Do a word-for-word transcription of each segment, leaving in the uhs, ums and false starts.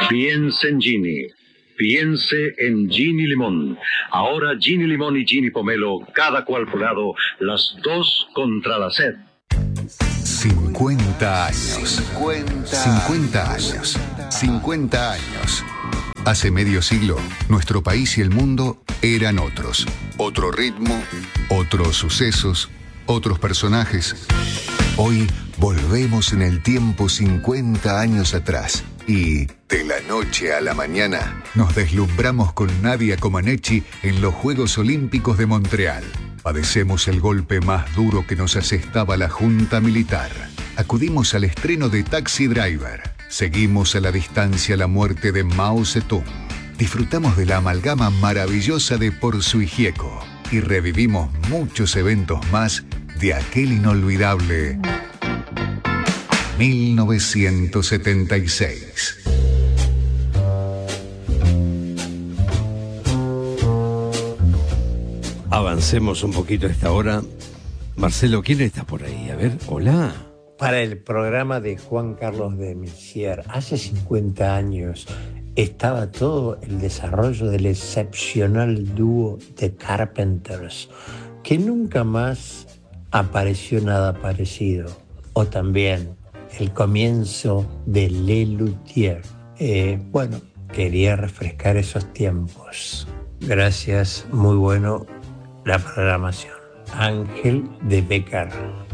Piense en Ginny. Piense en Ginny Limón. Ahora Ginny Limón y Ginny Pomelo, cada cual por lado, las dos contra la sed. cincuenta años. cincuenta años. cincuenta años. Hace medio siglo, nuestro país y el mundo eran otros. Otro ritmo, otros sucesos, otros personajes. Hoy volvemos en el tiempo cincuenta años atrás y, de la noche a la mañana, nos deslumbramos con Nadia Comaneci en los Juegos Olímpicos de Montreal. Padecemos el golpe más duro que nos asestaba la Junta Militar. Acudimos al estreno de Taxi Driver. Seguimos a la distancia la muerte de Mao Zedong. Disfrutamos de la amalgama maravillosa de Porzu y Gieco. Y revivimos muchos eventos más de aquel inolvidable mil novecientos setenta y seis. Avancemos un poquito a esta hora. Marcelo, ¿quién está por ahí? A ver, hola. Para el programa de Juan Carlos de Messier, hace cincuenta años, estaba todo el desarrollo del excepcional dúo The Carpenters, que nunca más apareció nada parecido. O también el comienzo de Les Luthiers. Eh, bueno, quería refrescar esos tiempos. Gracias, muy bueno la programación. Ángel de Becar.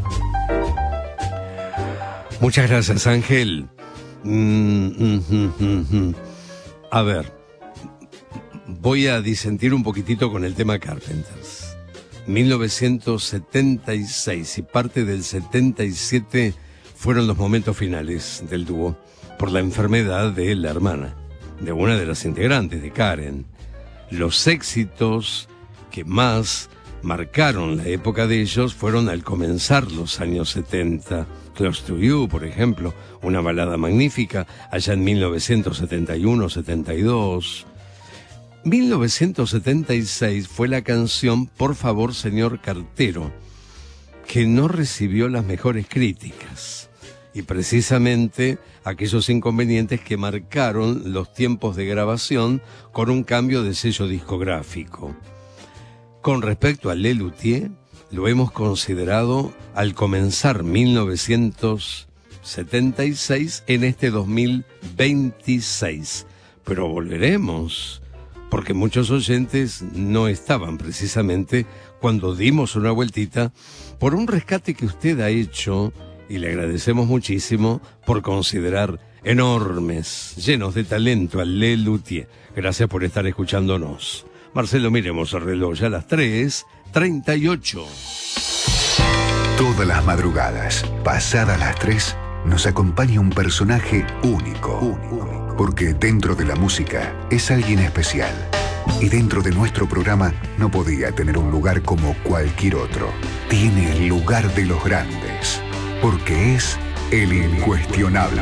Muchas gracias, Ángel. Mm, mm, mm, mm, mm. A ver, voy a disentir un poquitito con el tema Carpenters. mil novecientos setenta y seis y parte del setenta y siete fueron los momentos finales del dúo por la enfermedad de la hermana, de una de las integrantes, de Karen. Los éxitos que más marcaron la época de ellos fueron al comenzar los años setenta. Close to You, por ejemplo, una balada magnífica, allá en mil novecientos setenta y uno setenta y dos. mil novecientos setenta y seis fue la canción Por favor, señor cartero, que no recibió las mejores críticas. Y precisamente aquellos inconvenientes que marcaron los tiempos de grabación con un cambio de sello discográfico. Con respecto a Les Luthiers, lo hemos considerado al comenzar mil novecientos setenta y seis en este dos mil veintiséis. Pero volveremos, porque muchos oyentes no estaban precisamente cuando dimos una vueltita por un rescate que usted ha hecho, y le agradecemos muchísimo por considerar enormes, llenos de talento a Les Luthiers. Gracias por estar escuchándonos. Marcelo, miremos el reloj, ya a las tres treinta y ocho. Todas las madrugadas, pasadas las tres, nos acompaña un personaje único. Único. Porque dentro de la música es alguien especial. Y dentro de nuestro programa no podía tener un lugar como cualquier otro. Tiene el lugar de los grandes. Porque es el incuestionable.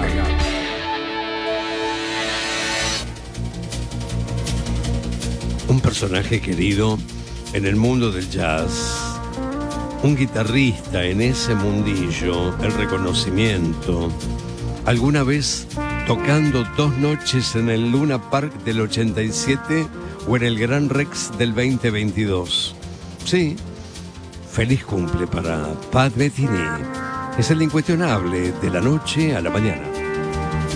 Un personaje querido en el mundo del jazz, un guitarrista en ese mundillo, el reconocimiento, alguna vez tocando dos noches en el Luna Park del ochenta y siete o en el Gran Rex del veinte veintidós. Sí, feliz cumple para Pat Metheny. Es el incuestionable de la noche a la mañana.